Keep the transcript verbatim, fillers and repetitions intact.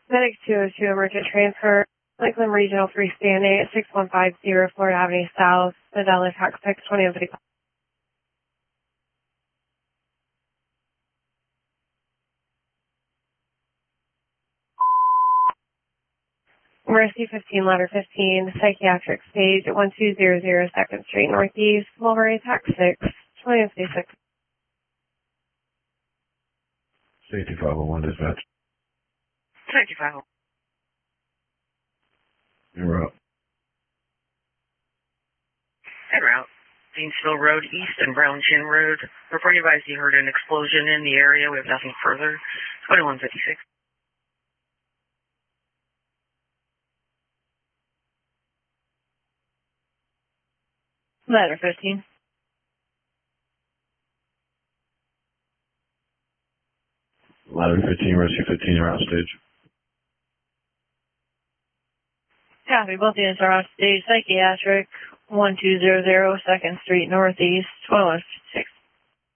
Medic two oh two, emergent transfer. Lakeland Regional freestanding at six one five zero Florida Avenue South, the Dallas Hackpix twenty oh fifty. Mercy fifteen, ladder fifteen, psychiatric stage at one two zero zero second Street Northeast, Mulberry Attack six, twenty oh fifty-six. Safety five oh one dispatch. Safety five oh one. You're up. En route. Deansville Road East and Brown Chin Road. Report you advised you heard an explosion in the area. We have nothing further. twenty-one fifty-six. Ladder fifteen. Ladder fifteen, Rescue fifteen, you're out stage. Copy, both units are off stage, psychiatric, one two zero zero second Street Northeast, twelve oh six.